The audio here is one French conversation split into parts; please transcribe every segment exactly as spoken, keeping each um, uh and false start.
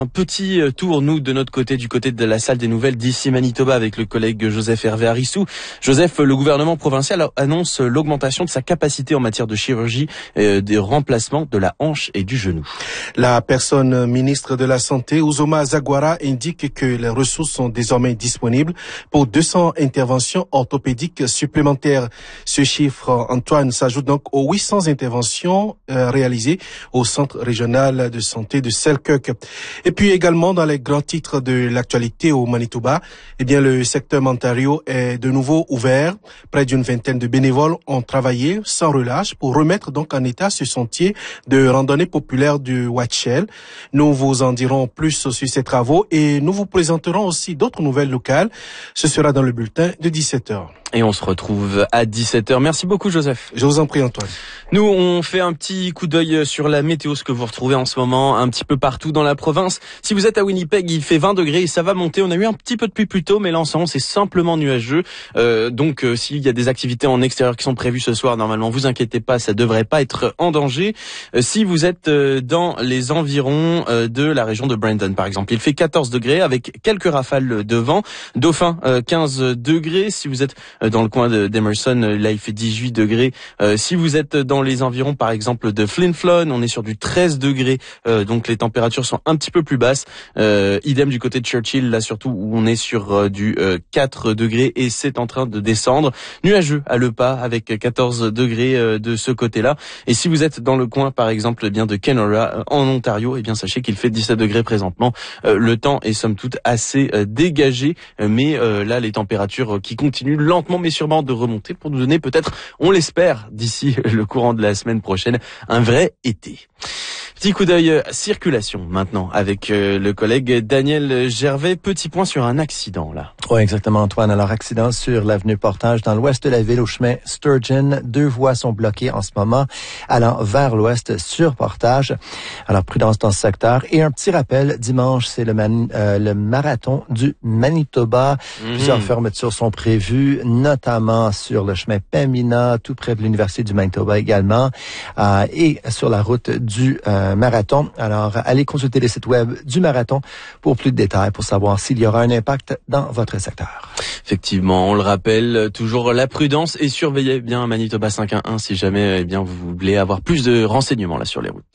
Un petit tour, nous, de notre côté, du côté de la salle des nouvelles d'ici Manitoba avec le collègue Joseph Hervé Arissou. Joseph, le gouvernement provincial annonce l'augmentation de sa capacité en matière de chirurgie et des remplacements de la hanche et du genou. La personne ministre de la Santé, Uzoma Zagwara, indique que les ressources sont désormais disponibles pour deux cents interventions orthopédiques supplémentaires. Ce chiffre, Antoine, s'ajoute donc aux huit cents interventions euh, réalisées au centre régional de santé de Selkirk. Et puis également dans les grands titres de l'actualité au Manitoba, eh bien le secteur Ontario est de nouveau ouvert. Près d'une vingtaine de bénévoles ont travaillé sans relâche pour remettre donc en état ce sentier de randonnée populaire du Watchell. Nous vous en dirons plus sur ces travaux et nous vous présenterons aussi d'autres nouvelles locales. Ce sera dans le bulletin de dix-sept heures. Et on se retrouve à dix-sept heures. Merci beaucoup, Joseph. Je vous en prie, Antoine. Nous, on fait un petit coup d'œil sur la météo, ce que vous retrouvez en ce moment un petit peu partout dans la province. Si vous êtes à Winnipeg, il fait vingt degrés et ça va monter. On a eu un petit peu de pluie plus tôt, mais là, en ce moment, c'est simplement nuageux. Euh, donc, euh, s'il y a des activités en extérieur qui sont prévues ce soir, normalement, vous inquiétez pas, ça devrait pas être en danger. Euh, si vous êtes euh, dans les environs euh, de la région de Brandon, par exemple, il fait quatorze degrés avec quelques rafales de vent. Dauphin, euh, quinze degrés. Si vous êtes dans le coin d'Emerson, là il fait dix-huit degrés. Euh, si vous êtes dans les environs par exemple de Flin Flon, on est sur du treize degrés, euh, donc les températures sont un petit peu plus basses. Euh, idem du côté de Churchill, là surtout où on est sur euh, du euh, quatre degrés et c'est en train de descendre. Nuageux à Le Pas avec quatorze degrés euh, de ce côté-là. Et si vous êtes dans le coin par exemple eh bien de Kenora euh, en Ontario, eh bien sachez qu'il fait dix-sept degrés présentement. Euh, le temps est somme toute assez euh, dégagé, mais euh, là les températures qui continuent lentement mais sûrement de remonter pour nous donner peut-être, on l'espère, d'ici le courant de la semaine prochaine, un vrai été. Petit coup d'œil circulation maintenant avec euh, le collègue Daniel Gervais. Petit point sur un accident là. Oui, exactement, Antoine. Alors, accident sur l'avenue Portage dans l'ouest de la ville au chemin Sturgeon. Deux voies sont bloquées en ce moment allant vers l'ouest sur Portage. Alors, prudence dans ce secteur. Et un petit rappel, dimanche, c'est le, man, euh, le marathon du Manitoba. Mmh. Plusieurs fermetures sont prévues, notamment sur le chemin Pembina, tout près de l'Université du Manitoba également, euh, et sur la route du euh, marathon. Alors, allez consulter les sites web du marathon pour plus de détails, pour savoir s'il y aura un impact dans votre secteur. Effectivement, on le rappelle, toujours la prudence et surveillez bien Manitoba cinq un un si jamais eh bien vous voulez avoir plus de renseignements là sur les routes.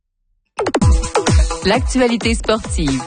L'actualité sportive.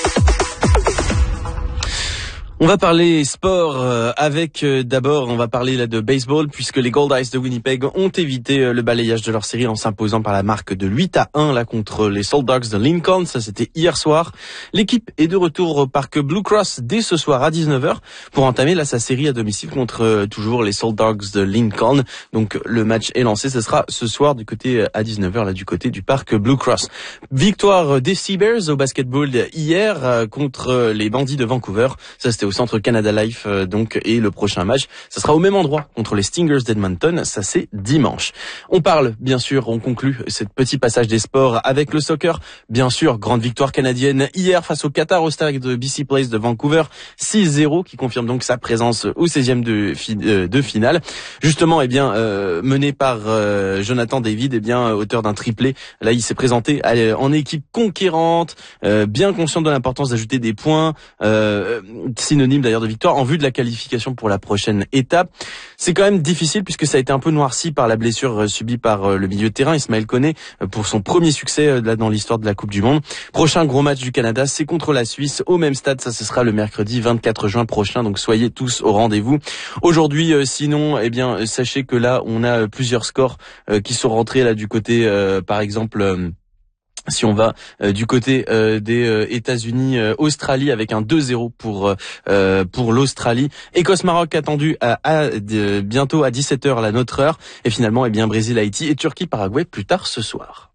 On va parler sport euh, avec euh, d'abord on va parler là de baseball puisque les Gold Eyes de Winnipeg ont évité euh, le balayage de leur série en s'imposant par la marque de huit à un là contre les Salt Dogs de Lincoln. Ça c'était hier soir. L'équipe est de retour au parc Blue Cross dès ce soir à dix-neuf heures pour entamer là sa série à domicile contre euh, toujours les Salt Dogs de Lincoln. Donc le match est lancé, ce sera ce soir du côté à dix-neuf heures là du côté du parc Blue Cross. Victoire des Sea Bears au basketball hier euh, contre les Bandits de Vancouver. Ça c'était au centre Canada Life euh, donc et le prochain match ça sera au même endroit contre les Stingers d'Edmonton, ça c'est dimanche. On parle bien sûr, on conclut ce petit passage des sports avec le soccer. Bien sûr, grande victoire canadienne hier face au Qatar au stade de B C Place de Vancouver, six zéro qui confirme donc sa présence au seizième de, fi- de finale. Justement eh bien euh, mené par euh, Jonathan David, eh bien auteur d'un triplé. Là il s'est présenté en équipe conquérante, euh, bien conscient de l'importance d'ajouter des points, euh, synonyme d'ailleurs de victoire en vue de la qualification pour la prochaine étape. C'est quand même difficile puisque ça a été un peu noirci par la blessure subie par le milieu de terrain Ismaël Koné pour son premier succès là dans l'histoire de la Coupe du Monde. Prochain gros match du Canada, c'est contre la Suisse au même stade, ça ce sera le mercredi vingt-quatre juin prochain, donc soyez tous au rendez-vous. Aujourd'hui sinon, eh bien sachez que là on a plusieurs scores qui sont rentrés là du côté euh, par exemple euh, si on va euh, du côté euh, des euh, États-Unis, euh, Australie avec un deux zéro pour euh, pour l'Australie. Écosse-Maroc attendu à, à de, bientôt à dix-sept heures la notre heure et finalement eh bien Brésil-Haïti et Turquie-Paraguay plus tard ce soir.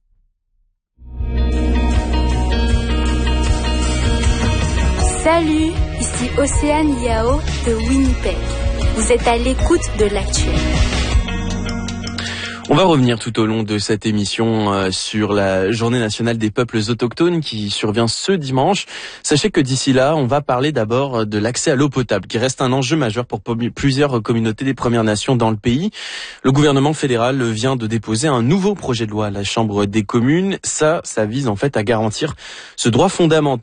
Salut, ici Océane Yao de Winnipeg. Vous êtes à l'écoute de l'actu. On va revenir tout au long de cette émission euh, sur la Journée nationale des peuples autochtones qui survient ce dimanche. Sachez que d'ici là, on va parler d'abord de l'accès à l'eau potable, qui reste un enjeu majeur pour plusieurs communautés des Premières Nations dans le pays. Le gouvernement fédéral vient de déposer un nouveau projet de loi à la Chambre des communes. Ça, ça vise en fait à garantir ce droit fondamental